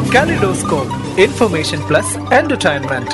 Kaleidoscope, information plus entertainment.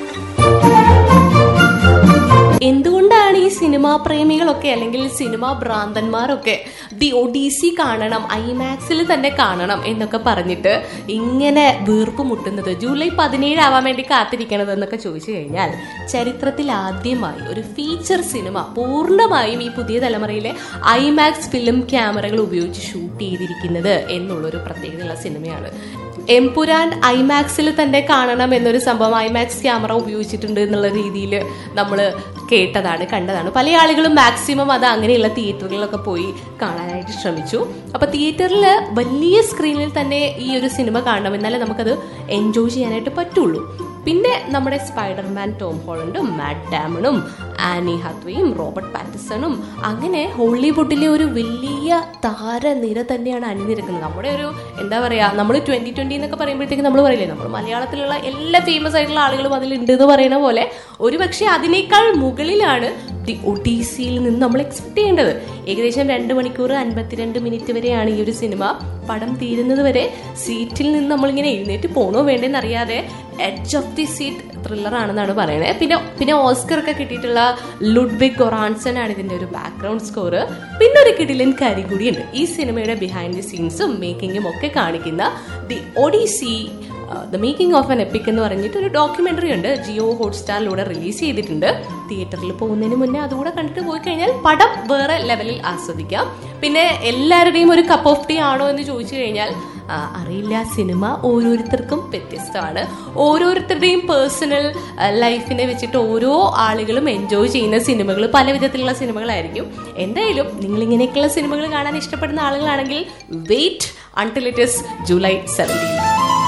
എന്തുകൊണ്ടാണ് ഈ cinema പ്രേമികളൊക്കെ അല്ലെങ്കിൽ സിനിമാ ഭ്രാന്തന്മാരൊക്കെ ദി ഒഡീസി കാണണം, ഐമാക്സിൽ തന്നെ കാണണം എന്നൊക്കെ പറഞ്ഞിട്ട് ഇങ്ങനെ വീർപ്പ് മുട്ടുന്നത്, ജൂലൈ 17 ആവാൻ വേണ്ടി കാത്തിരിക്കണത് എന്നൊക്കെ ചോദിച്ചു കഴിഞ്ഞാൽ, ചരിത്രത്തിൽ ആദ്യമായി ഒരു ഫീച്ചർ സിനിമ പൂർണ്ണമായും ഈ പുതിയ തലമുറയിലെ ഐമാക്സ് ഫിലിം ക്യാമറകൾ ഉപയോഗിച്ച് ഷൂട്ട് ചെയ്തിരിക്കുന്നത് എന്നുള്ളൊരു പ്രത്യേകതയുള്ള സിനിമയാണ്. എംപുരാൻ ഐമാക്സിൽ തന്നെ കാണണം എന്നൊരു സംഭവം ഐമാക്സ് ക്യാമറ ഉപയോഗിച്ചിട്ടുണ്ട് എന്നുള്ള രീതിയിൽ നമ്മൾ കേട്ടതാണ്, കണ്ടതാണ്. പല ആളുകളും മാക്സിമം അത് അങ്ങനെയുള്ള തിയേറ്ററുകളിലൊക്കെ പോയി കാണാനായിട്ട് ശ്രമിച്ചു. അപ്പൊ തിയേറ്ററിൽ വലിയ സ്ക്രീനിൽ തന്നെ ഈ ഒരു സിനിമ കാണണം, എന്നാലേ നമുക്കത് എൻജോയ് ചെയ്യാനായിട്ട് പറ്റുള്ളൂ. പിന്നെ നമ്മുടെ സ്പൈഡർമാൻ ടോം ഹോളണ്ടും മാറ്റ് ഡാമണും ആനി ഹാത്വേയും റോബർട്ട് പാറ്റിസണും അങ്ങനെ ഹോളിവുഡിലെ ഒരു വലിയ താരനിര തന്നെയാണ് അണിനിരക്കുന്നത്. നമ്മുടെ ഒരു എന്താ പറയാ, നമ്മൾ 2020 എന്നൊക്കെ പറയുമ്പോഴത്തേക്ക് നമ്മൾ പറയില്ലേ, നമ്മൾ മലയാളത്തിലുള്ള എല്ലാ ഫേമസ് ആയിട്ടുള്ള ആളുകളും അതിലുണ്ട് എന്ന് പറയുന്ന പോലെ ഒരുപക്ഷെ അതിനേക്കാൾ മുകളിലാണ് ദി ഒഡീസിയിൽ നിന്ന് നമ്മൾ എക്സ്പെക്ട് ചെയ്യേണ്ടത്. ഏകദേശം 2 മണിക്കൂർ 52 മിനിറ്റ് വരെയാണ് ഈ ഒരു സിനിമ. പടം തീരുന്നത് വരെ സീറ്റിൽ നിന്ന് നമ്മളിങ്ങനെ എഴുന്നേറ്റ് പോണോ വേണ്ടെന്ന് അറിയാതെ edge of the seat thriller ആണെന്നാണ് പറയുന്നത്. പിന്നെ ഓസ്കർ ഒക്കെ കിട്ടിയിട്ടുള്ള ലുഡ്വിഗ് ഗൊറാൻസൺ ആണ് ഇതിന്റെ ഒരു ബാക്ക്ഗ്രൗണ്ട് സ്കോർ. പിന്നെ ഒരു കിടിലൻ കാര്യം കൂടിയുണ്ട്, ഈ സിനിമയുടെ ബിഹൈൻഡ് ദി സീൻസും മേക്കിങ്ങും ഒക്കെ കാണിക്കുന്ന the Odissi the making of an EPIC എന്ന് പറഞ്ഞിട്ട് ഒരു ഡോക്യുമെന്ററി ഉണ്ട്, ജിയോ ഹോട്ട്സ്റ്റാറിലൂടെ റിലീസ് ചെയ്തിട്ടുണ്ട്. തിയേറ്ററിൽ പോകുന്നതിന് മുന്നേ അതുകൂടെ കണ്ടിട്ട് പോയി കഴിഞ്ഞാൽ പടം വേറെ ലെവലിൽ ആസ്വദിക്കാം. പിന്നെ എല്ലാവരുടെയും ഒരു കപ്പ് ഓഫ് ടീ ആണോ എന്ന് ചോദിച്ചു കഴിഞ്ഞാൽ അറിയില്ല. സിനിമ ഓരോരുത്തർക്കും വ്യത്യസ്തമാണ്. ഓരോരുത്തരുടെയും പേഴ്സണൽ ലൈഫിനെ വെച്ചിട്ട് ഓരോ ആളുകളും എൻജോയ് ചെയ്യുന്ന സിനിമകൾ പല വിധത്തിലുള്ള സിനിമകളായിരിക്കും. എന്തായാലും നിങ്ങൾ ഇങ്ങനെയൊക്കെയുള്ള സിനിമകൾ കാണാൻ ഇഷ്ടപ്പെടുന്ന ആളുകളാണെങ്കിൽ wait until it is July 17.